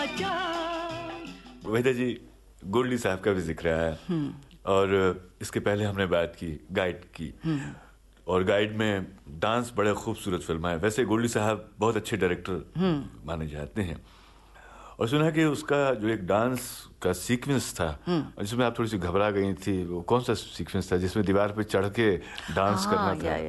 वहीदा जी, गोल्डी साहब का भी जिक्र आया और इसके पहले हमने बात की गाइड की, और गाइड में डांस बड़े खूबसूरत फिल्म है। वैसे गोल्डी साहब बहुत अच्छे डायरेक्टर माने जाते हैं, और सुना कि उसका जो एक डांस का सीक्वेंस था जिसमें आप थोड़ी सी घबरा गई थी, वो कौन सा सीक्वेंस था जिसमें दीवार पे चढ़ के डांस करना था?